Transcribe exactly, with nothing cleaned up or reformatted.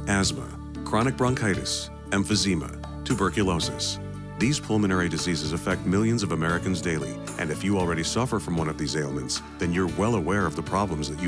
asthma, chronic bronchitis, emphysema, tuberculosis. These pulmonary diseases affect millions of Americans daily, and if you already suffer from one of these ailments, then you're well aware of the problems that you